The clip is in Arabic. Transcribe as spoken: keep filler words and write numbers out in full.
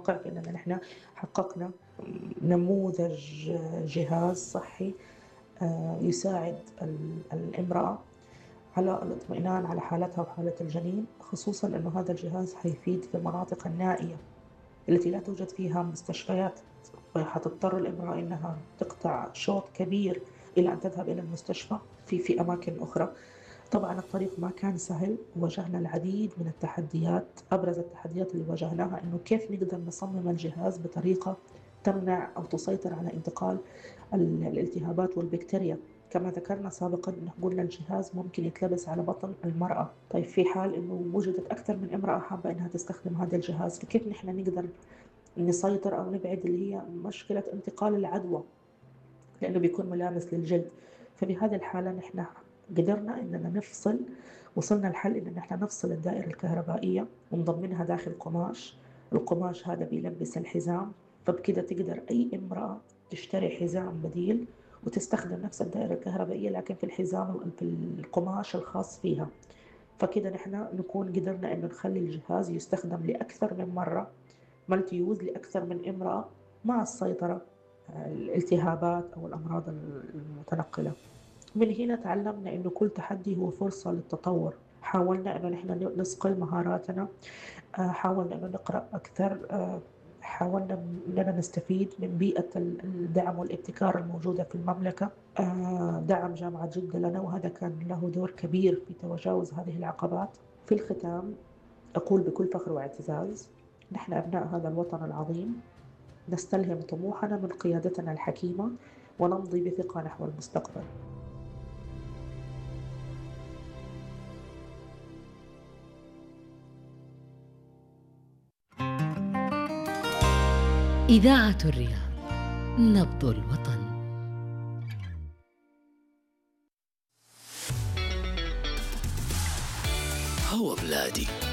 الموقع بأننا نحن حققنا نموذج جهاز صحي آه، يساعد ال- الامرأة على الاطمئنان على حالتها وحالة الجنين، خصوصا أنه هذا الجهاز حيفيد في المناطق النائية التي لا توجد فيها مستشفيات، وحتضطر الامرأة أنها تقطع شوط كبير إلى أن تذهب إلى المستشفى في في أماكن أخرى. طبعا الطريق ما كان سهل، واجهنا العديد من التحديات. أبرز التحديات اللي واجهناها أنه كيف نقدر نصمم الجهاز بطريقة تمنع أو تسيطر على انتقال ال- الالتهابات والبكتيريا. كما ذكرنا سابقا أنه قلنا الجهاز ممكن يتلبس على بطن المرأة. طيب في حال أنه وجدت أكثر من امرأة حابة أنها تستخدم هذا الجهاز، فكيف نحن نقدر نسيطر أو نبعد اللي هي مشكلة انتقال العدوى، لأنه بيكون ملامس للجلد. فبهذه الحالة نحن قدرنا إننا نفصل، وصلنا الحل إن نحن نفصل الدائرة الكهربائية ونضمنها داخل قماش. القماش هذا بيلبس الحزام، فبكده تقدر أي امرأة تشتري حزام بديل وتستخدم نفس الدائرة الكهربائية لكن في الحزام في القماش الخاص فيها. فكده نحن نكون قدرنا إنه نخلي الجهاز يستخدم لأكثر من مرة، مالتي يوز لأكثر من امرأة، مع السيطرة على الالتهابات أو الأمراض المتنقلة. من هنا تعلمنا إنه كل تحدي هو فرصة للتطور. حاولنا إنه نحن نصقل مهاراتنا، آه، حاولنا إنه نقرأ أكثر، آه، حاولنا إننا نستفيد من بيئة الدعم والابتكار الموجودة في المملكة. آه، دعم جامعة جدة لنا، وهذا كان له دور كبير في تجاوز هذه العقبات. في الختام أقول بكل فخر واعتزاز: نحن أبناء هذا الوطن العظيم، نستلهم طموحنا من قيادتنا الحكيمة ونمضي بثقة نحو المستقبل. إذاعة الرياض، نبض الوطن. هو بلادي.